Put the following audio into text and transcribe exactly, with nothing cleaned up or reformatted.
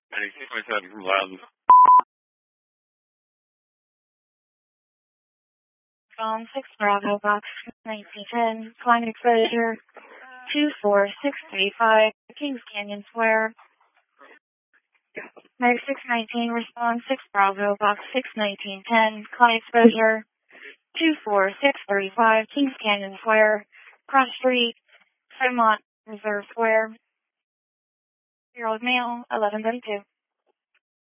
ninety-six twenty-seven from Loudon. From six Bravo Box nineteen ten, climate exposure two four six three five, Kings Canyon Square. ninety-six nineteen, respond six Bravo Box six nineteen ten, climate exposure two four six three five, Kings Canyon Square, Cross Street, Fremont Reserve Square. Year old male, eleven thirty-two.